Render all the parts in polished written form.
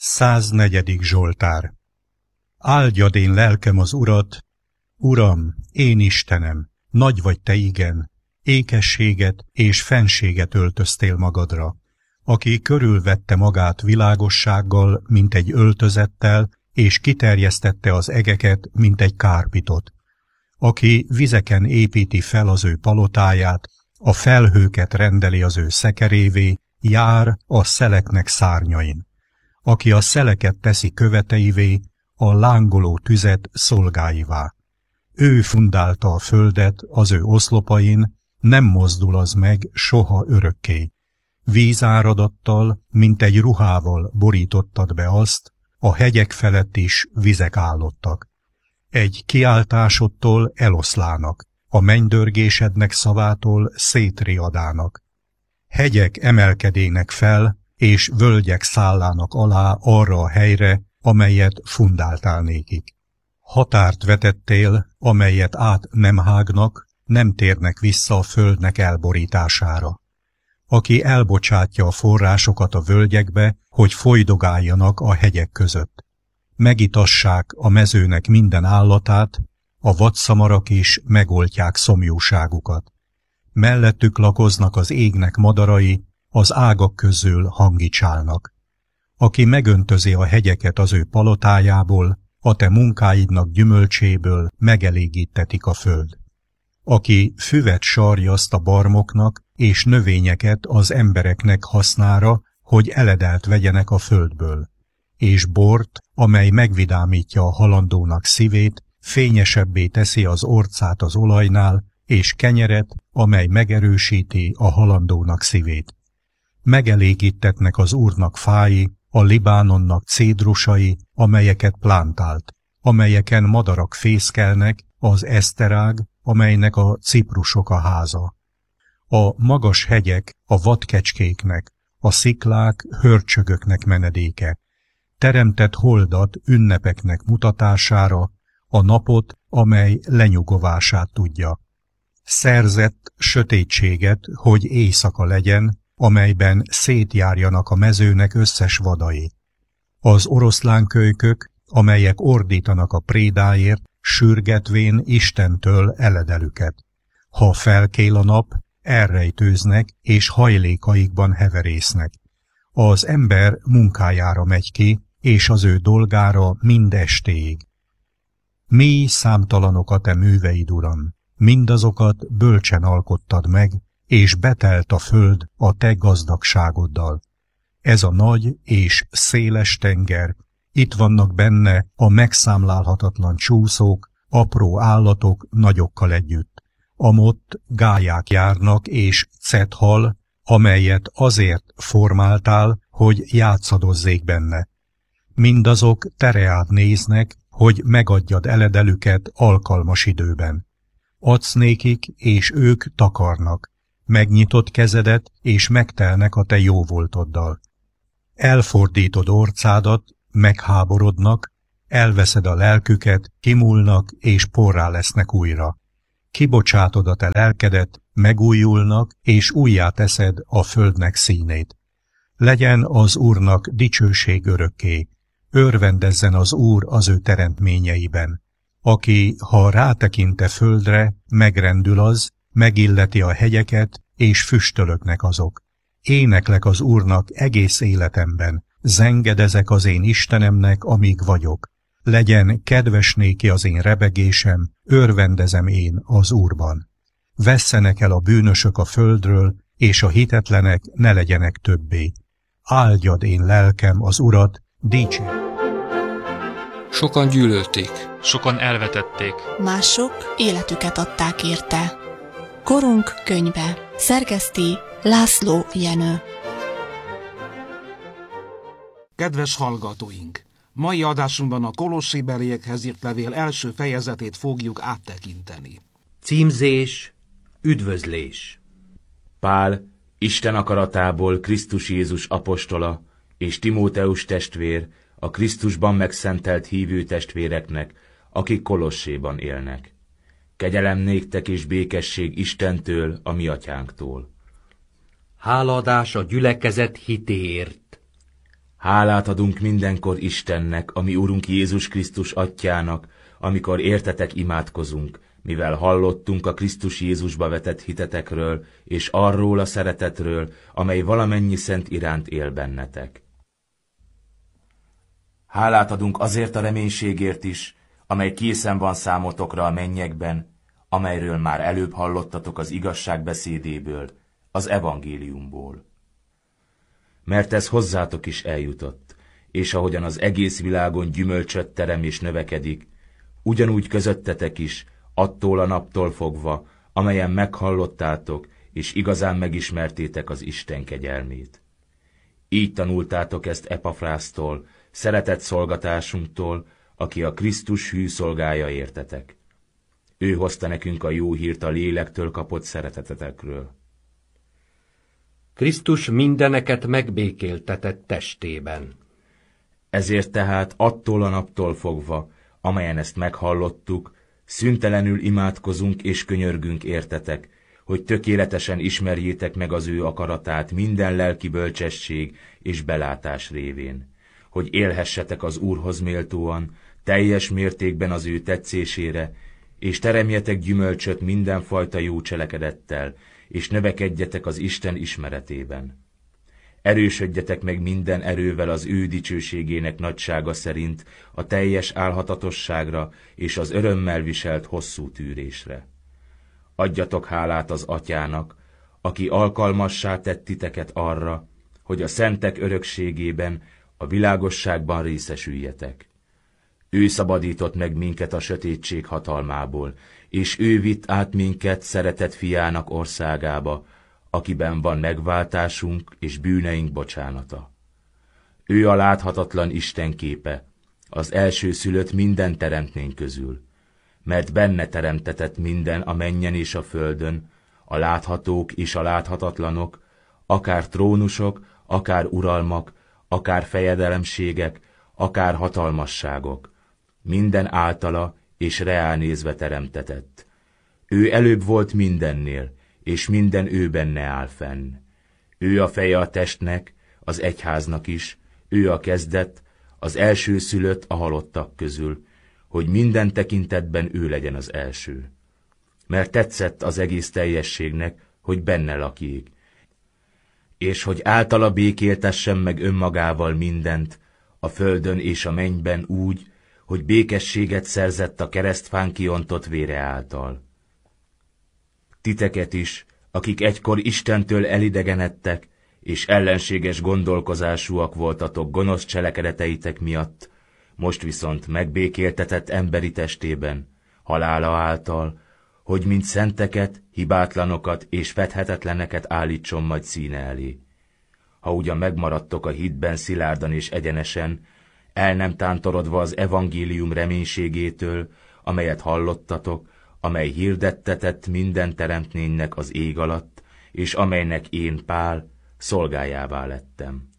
104. Zsoltár. Áldjad én lelkem az Urat, Uram, én Istenem, nagy vagy te igen, ékességet és fenséget öltöztél magadra, aki körülvette magát világossággal, mint egy öltözettel, és kiterjesztette az egeket, mint egy kárpitot, aki vizeken építi fel az ő palotáját, a felhőket rendeli az ő szekerévé, jár a szeleknek szárnyain, aki a szeleket teszi követeivé, a lángoló tüzet szolgáivá. Ő fundálta a földet az ő oszlopain, nem mozdul az meg soha örökké. Vízáradattal, mint egy ruhával borítottad be azt, a hegyek felett is vizek állottak. Egy kiáltásodtól eloszlának, a mennydörgésednek szavától szétriadának. Hegyek emelkedének fel, és völgyek szállának alá arra a helyre, amelyet fundáltál nékik. Határt vetettél, amelyet át nem hágnak, nem térnek vissza a földnek elborítására. Aki elbocsátja a forrásokat a völgyekbe, hogy folydogáljanak a hegyek között. Megitassák a mezőnek minden állatát, a vadszamarak is megoltják szomjúságukat. Mellettük lakoznak az égnek madarai, az ágak közül hangicsálnak. Aki megöntözi a hegyeket az ő palotájából, a te munkáidnak gyümölcséből megelégítetik a föld. Aki füvet sarjaszt a barmoknak, és növényeket az embereknek hasznára, hogy eledelt vegyenek a földből, és bort, amely megvidámítja a halandónak szívét, fényesebbé teszi az orcát az olajnál, és kenyeret, amely megerősíti a halandónak szívét. Megelégítetnek az Úrnak fái, a Libánonnak cédrusai, amelyeket plántált, amelyeken madarak fészkelnek, az eszterág, amelynek a ciprusok a háza. A magas hegyek a vadkecskéknek, a sziklák hörcsögöknek menedéke, teremtett holdat ünnepeknek mutatására, a napot, amely lenyugovását tudja. Szerzett sötétséget, hogy éjszaka legyen, amelyben szétjárjanak a mezőnek összes vadai. Az oroszlánkölykök, amelyek ordítanak a prédáért, sürgetvén Istentől eledelüket. Ha felkél a nap, elrejtőznek és hajlékaikban heverésznek. Az ember munkájára megy ki, és az ő dolgára mind estéig. Mély számtalanok a te műveid, Uram, mindazokat bölcsen alkottad meg, és betelt a föld a te gazdagságoddal. Ez a nagy és széles tenger, itt vannak benne a megszámlálhatatlan csúszók, apró állatok nagyokkal együtt. Amott gályák járnak és cethal, amelyet azért formáltál, hogy játszadozzék benne. Mindazok tereád néznek, hogy megadjad eledelüket alkalmas időben. Adsz nékik, és ők takarnak. Megnyitott kezedet, és megtelnek a te jóvoltoddal. Elfordítod orcádat, megháborodnak, elveszed a lelküket, kimúlnak, és porrá lesznek újra. Kibocsátod a te lelkedet, megújulnak, és újjá teszed a földnek színét. Legyen az Úrnak dicsőség örökké, örvendezzen az Úr az ő teremtményeiben. Aki, ha rátekinte földre, megrendül az, megilleti a hegyeket, és füstölöknek azok. Éneklek az Úrnak egész életemben, zengedezek az én Istenemnek, amíg vagyok. Legyen kedves néki az én rebegésem, örvendezem én az Úrban. Vesszenek el a bűnösök a földről, és a hitetlenek ne legyenek többé. Áldjad én lelkem az Urat, dicsérj! Sokan gyűlölték, sokan elvetették, mások életüket adták érte. Korunk könyve. Szerkeszti László Jenő. Kedves hallgatóink! Mai adásunkban a Kolossébeliekhez írt levél első fejezetét fogjuk áttekinteni. Címzés, üdvözlés. Pál, Isten akaratából Krisztus Jézus apostola, és Timóteus testvér, a Krisztusban megszentelt hívő testvéreknek, akik Kolosséban élnek. Kegyelem néktek és békesség Istentől, a mi atyánktól. Hálaadás a gyülekezet hitéért. Hálát adunk mindenkor Istennek, a mi Urunk Jézus Krisztus Atyjának, amikor értetek imádkozunk, mivel hallottunk a Krisztus Jézusba vetett hitetekről, és arról a szeretetről, amely valamennyi szent iránt él bennetek. Hálát adunk azért a reménységért is, amely készen van számotokra a mennyekben, amelyről már előbb hallottatok az igazság beszédéből, az evangéliumból. Mert ez hozzátok is eljutott, és ahogyan az egész világon gyümölcsöt terem és növekedik, ugyanúgy közöttetek is, attól a naptól fogva, amelyen meghallottátok, és igazán megismertétek az Isten kegyelmét. Így tanultátok ezt Epafrásztól, szeretett szolgatásunktól, aki a Krisztus hű szolgája értetek. Ő hozta nekünk a jó hírt a lélektől kapott szeretetetekről. Krisztus mindeneket megbékéltetett testében. Ezért tehát attól a naptól fogva, amelyen ezt meghallottuk, szüntelenül imádkozunk és könyörgünk értetek, hogy tökéletesen ismerjétek meg az ő akaratát minden lelki bölcsesség és belátás révén, hogy élhessetek az Úrhoz méltóan, teljes mértékben az ő tetszésére, és teremjetek gyümölcsöt mindenfajta jó cselekedettel, és növekedjetek az Isten ismeretében. Erősödjetek meg minden erővel az ő dicsőségének nagysága szerint a teljes álhatatosságra és az örömmel viselt hosszú tűrésre. Adjatok hálát az Atyának, aki alkalmassá tett titeket arra, hogy a szentek örökségében, a világosságban részesüljetek. Ő szabadított meg minket a sötétség hatalmából, és ő vitt át minket szeretett fiának országába, akiben van megváltásunk és bűneink bocsánata. Ő a láthatatlan Isten képe, az elsőszülött minden teremtmény közül, mert benne teremtetett minden a mennyen és a földön, a láthatók és a láthatatlanok, akár trónusok, akár uralmak, akár fejedelemségek, akár hatalmasságok, minden általa és reánézve teremtetett. Ő előbb volt mindennél, és minden ő benne áll fenn. Ő a feje a testnek, az egyháznak is, ő a kezdet, az elsőszülött a halottak közül, hogy minden tekintetben ő legyen az első. Mert tetszett az egész teljességnek, hogy benne lakjék, és hogy általa békéltessen meg önmagával mindent, a földön és a mennyben úgy, hogy békességet szerzett a keresztfán kiontott vére által. Titeket is, akik egykor Istentől elidegenedtek, és ellenséges gondolkozásúak voltatok gonosz cselekedeteitek miatt, most viszont megbékéltetett emberi testében, halála által, hogy mint szenteket, hibátlanokat és fedhetetleneket állítson majd színe elé. Ha ugyan megmaradtok a hitben szilárdan és egyenesen, el nem tántorodva az evangélium reménységétől, amelyet hallottatok, amely hirdettetett minden teremtménynek az ég alatt, és amelynek én, Pál, szolgájává lettem.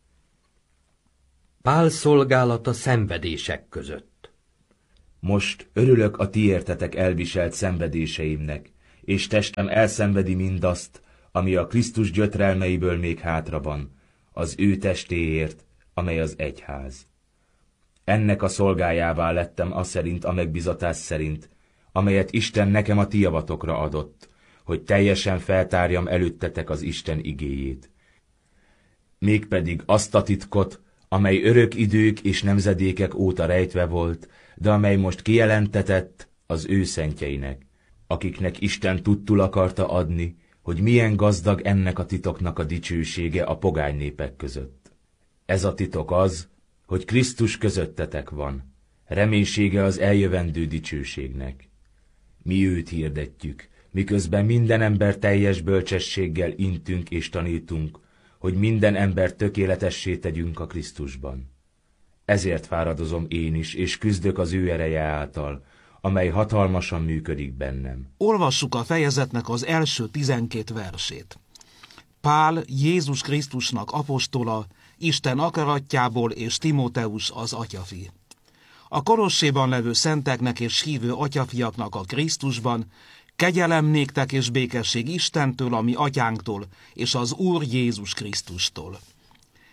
Pál szolgálata szenvedések között. Most örülök a ti értetek elviselt szenvedéseimnek, és testem elszenvedi mindazt, ami a Krisztus gyötrelmeiből még hátra van, az ő testéért, amely az egyház. Ennek a szolgájává lettem aszerint a megbizatás szerint, amelyet Isten nekem a ti javatokra adott, hogy teljesen feltárjam előttetek az Isten igéjét. Mégpedig azt a titkot, amely örök idők és nemzedékek óta rejtve volt, de amely most kijelentetett az ő szentjeinek, akiknek Isten tudtul akarta adni, hogy milyen gazdag ennek a titoknak a dicsősége a pogány népek között. Ez a titok az, hogy Krisztus közöttetek van, reménysége az eljövendő dicsőségnek. Mi őt hirdetjük, miközben minden ember teljes bölcsességgel intünk és tanítunk, hogy minden ember tökéletessé tegyünk a Krisztusban. Ezért fáradozom én is, és küzdök az ő ereje által, amely hatalmasan működik bennem. Olvassuk a fejezetnek az első 12 versét. Pál, Jézus Krisztusnak apostola, Isten akaratjából, és Timóteus az atyafi. A Kolosséban levő szenteknek és hívő atyafiaknak a Krisztusban, kegyelem néktek és békesség Istentől, a mi atyánktól, és az Úr Jézus Krisztustól.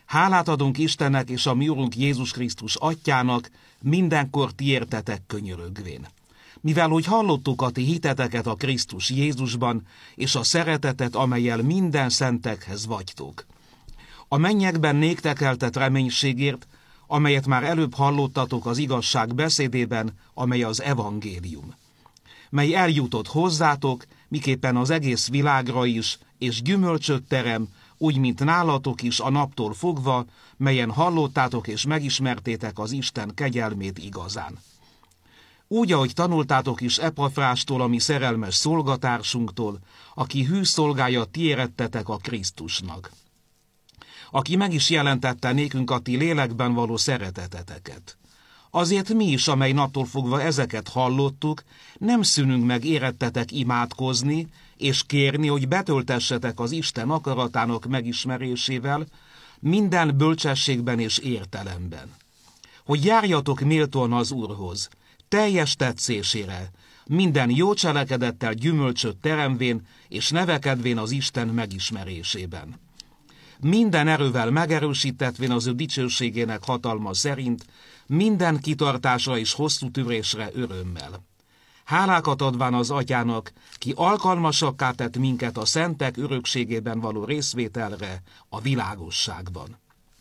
Hálát adunk Istennek és a mi Urunk Jézus Krisztus Atyának, mindenkor ti értetek könyörögvén. Mivel hogy hallottuk a ti hiteteket a Krisztus Jézusban, és a szeretetet, amellyel minden szentekhez vagytok. A mennyekben néktek eltett reménységért, amelyet már előbb hallottatok az igazság beszédében, amely az evangélium, mely eljutott hozzátok, miképpen az egész világra is, és gyümölcsöt terem, úgy, mint nálatok is a naptól fogva, melyen hallottátok és megismertétek az Isten kegyelmét igazán. Úgy, ahogy tanultátok is Epafrástól, a mi szerelmes szolgatársunktól, aki hű szolgája ti érettetek a Krisztusnak, aki meg is jelentette nékünk a ti lélekben való szereteteteket. Azért mi is, amely naptól fogva ezeket hallottuk, nem szűnünk meg érettetek imádkozni, és kérni, hogy betöltessetek az Isten akaratának megismerésével, minden bölcsességben és értelemben. Hogy járjatok méltóan az Úrhoz, teljes tetszésére, minden jó cselekedettel gyümölcsöt teremvén, és nevekedvén az Isten megismerésében. Minden erővel megerősítetvén az ő dicsőségének hatalma szerint, minden kitartásra és hosszú tűrésre örömmel. Hálákat adván az Atyának, ki alkalmasakká tett minket a szentek örökségében való részvételre a világosságban.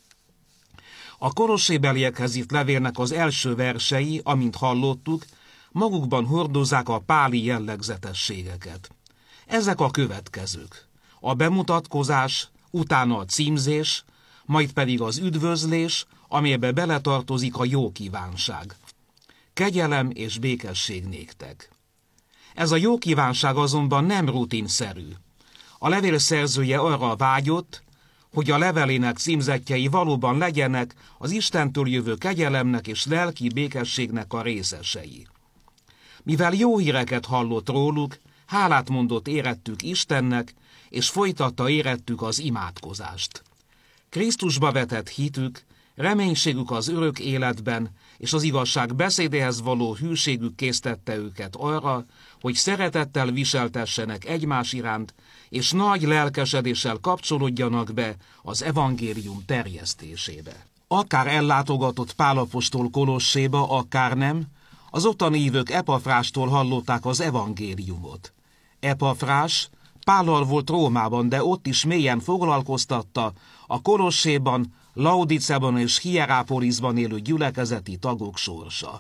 A kolossébeliekhez írt levélnek az első versei, amint hallottuk, magukban hordozzák a páli jellegzetességeket. Ezek a következők: a bemutatkozás, utána a címzés, majd pedig az üdvözlés, amelybe beletartozik a jó kívánság. Kegyelem és békesség néktek. Ez a jó kívánság azonban nem rutinszerű. A levél szerzője arra vágyott, hogy a levelének címzettjei valóban legyenek az Istentől jövő kegyelemnek és lelki békességnek a részesei. Mivel jó híreket hallott róluk, hálát mondott érettük Istennek, és folytatta érettük az imádkozást. Krisztusba vetett hitük, reménységük az örök életben, és az igazság beszédéhez való hűségük késztette őket arra, hogy szeretettel viseltessenek egymás iránt, és nagy lelkesedéssel kapcsolódjanak be az evangélium terjesztésébe. Akár ellátogatott Pál apostol Kolosséba, akár nem, az ottani hívők Epafrástól hallották az evangéliumot. Epafrás Pállal volt Rómában, de ott is mélyen foglalkoztatta a Kolosséban, Laodicában és Hierápolisban élő gyülekezeti tagok sorsa.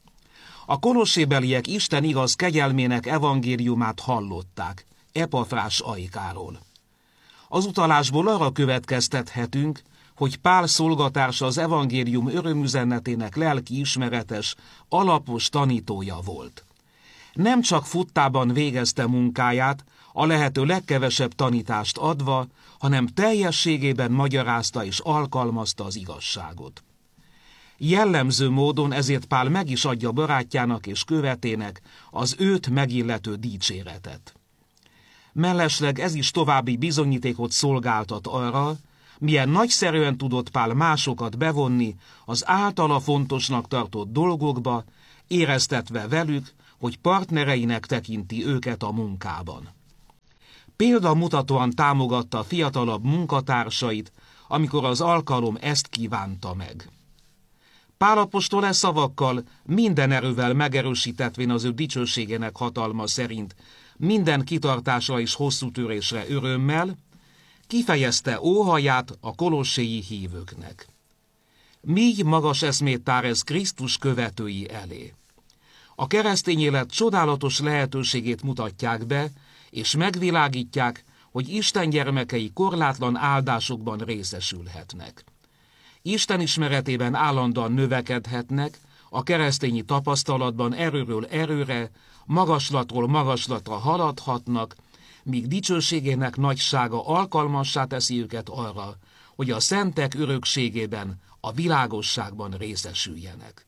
A kolossébeliek Isten igaz kegyelmének evangéliumát hallották, Epafrás ajkáról. Az utalásból arra következtethetünk, hogy Pál szolgatársa az evangélium örömüzenetének lelki ismeretes, alapos tanítója volt. Nem csak futtában végezte munkáját, a lehető legkevesebb tanítást adva, hanem teljességében magyarázta és alkalmazta az igazságot. Jellemző módon ezért Pál meg is adja barátjának és követének az őt megillető dicséretet. Mellesleg ez is további bizonyítékot szolgáltat arra, milyen nagyszerűen tudott Pál másokat bevonni az általa fontosnak tartott dolgokba, éreztetve velük, hogy partnereinek tekinti őket a munkában. Példamutatóan támogatta a fiatalabb munkatársait, amikor az alkalom ezt kívánta meg. Pál apostol szavakkal, minden erővel megerősítetvén az ő dicsőségének hatalma szerint, minden kitartásra és hosszú törésre örömmel, kifejezte óhaját a kolosséi hívőknek. Míg magas eszmét tár ez Krisztus követői elé. A keresztény élet csodálatos lehetőségét mutatják be, és megvilágítják, hogy Isten gyermekei korlátlan áldásokban részesülhetnek. Isten ismeretében állandóan növekedhetnek, a keresztényi tapasztalatban erőről erőre, magaslatról magaslatra haladhatnak, míg dicsőségének nagysága alkalmassá teszi őket arra, hogy a szentek örökségében, a világosságban részesüljenek.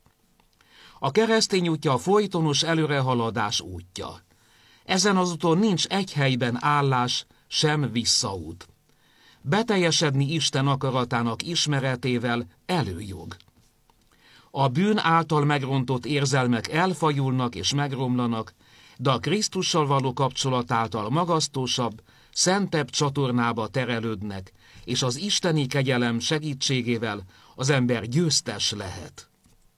A keresztény útja a folytonos előrehaladás útja. Ezen az úton nincs egy helyben állás, sem visszaút. Beteljesedni Isten akaratának ismeretével előjog. A bűn által megrontott érzelmek elfajulnak és megromlanak, de a Krisztussal való kapcsolat által magasztosabb, szentebb csatornába terelődnek, és az isteni kegyelem segítségével az ember győztes lehet.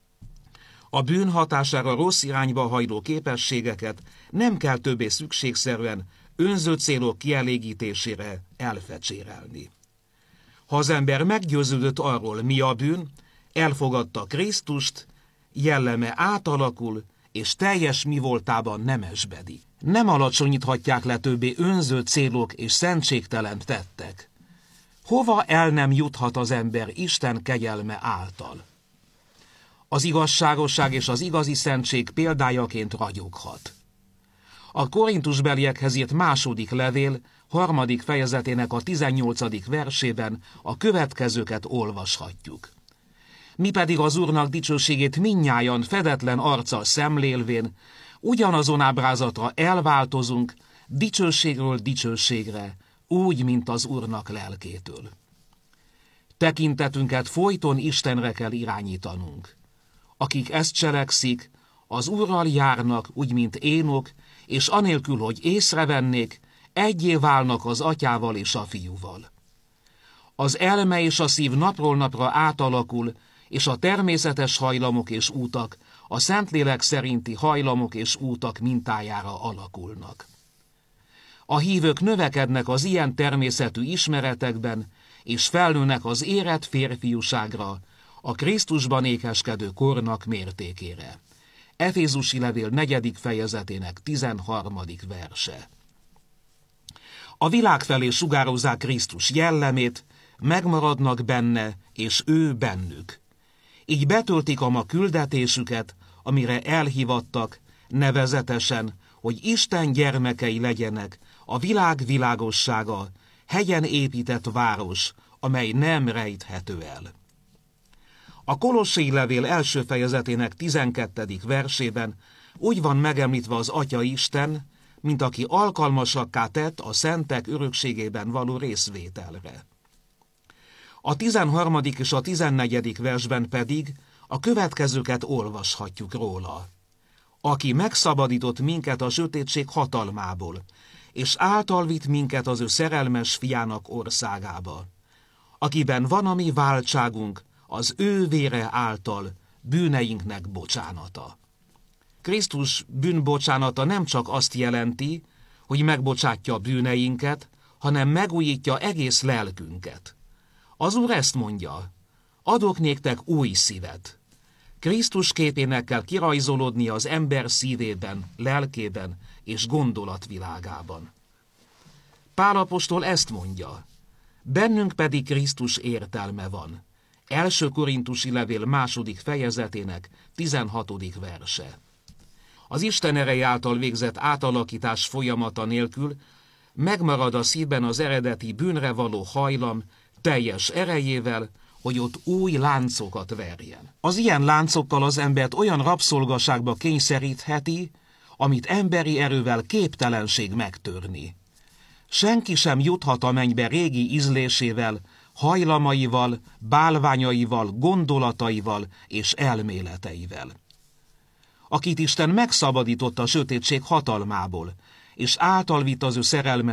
A bűn hatására rossz irányba hajló képességeket nem kell többé szükségszerűen önző célok kielégítésére elfecsérelni. Ha az ember meggyőződött arról, mi a bűn, elfogadta Krisztust, jelleme átalakul, és teljes mivoltában nemesbedi. Nem alacsonyíthatják le többé önző célok és szentségtelen tettek. Hova el nem juthat az ember Isten kegyelme által? Az igazságosság és az igazi szentség példájaként ragyoghat. A korintusbeliekhez írt második levél 3. fejezetének a 18. versében a következőket olvashatjuk. Mi pedig az Úrnak dicsőségét mindnyájan fedetlen arccal szemlélvén, ugyanazon ábrázatra elváltozunk, dicsőségről dicsőségre, úgy, mint az Úrnak lelkétől. Tekintetünket folyton Istenre kell irányítanunk. Akik ezt cselekszik, az Úrral járnak, úgy, mint Énok, és anélkül, hogy észrevennék, egyé válnak az atyával és a fiúval. Az elme és a szív napról napra átalakul, és a természetes hajlamok és útak a Szentlélek szerinti hajlamok és útak mintájára alakulnak. A hívők növekednek az ilyen természetű ismeretekben, és felnőnek az érett férfiúságra, a Krisztusban ékeskedő kornak mértékére. Efézusi levél 4. fejezetének 13. verse. A világ felé sugározzák Krisztus jellemét, megmaradnak benne, és ő bennük. Így betöltik a ma küldetésüket, amire elhívattak, nevezetesen, hogy Isten gyermekei legyenek, a világ világossága, hegyen épített város, amely nem rejthető el. A Kolossé levél első fejezetének 12. versében úgy van megemlítve az Atya Isten, mint aki alkalmasakká tett a szentek örökségében való részvételre. A 13. és a 14. versben pedig a következőket olvashatjuk róla. Aki megszabadított minket a sötétség hatalmából, és által vitt minket az ő szerelmes fiának országába, akiben van a mi váltságunk, az ő vére által bűneinknek bocsánata. Krisztus bűnbocsánata nem csak azt jelenti, hogy megbocsátja a bűneinket, hanem megújítja egész lelkünket. Az Úr ezt mondja, adok néktek új szívet. Krisztus képének kell kirajzolódnia az ember szívében, lelkében és gondolatvilágában. Pál apostol ezt mondja, bennünk pedig Krisztus értelme van. Első korintusi levél 2. fejezetének 16. verse. Az Isten ereje által végzett átalakítás folyamata nélkül megmarad a szívben az eredeti bűnre való hajlam teljes erejével, hogy ott új láncokat verjen. Az ilyen láncokkal az embert olyan rabszolgaságba kényszerítheti, amit emberi erővel képtelenség megtörni. Senki sem juthat a mennybe régi ízlésével, hajlamaival, bálványaival, gondolataival és elméleteivel. Akit Isten megszabadított a sötétség hatalmából, és által vitt az ő szerelmes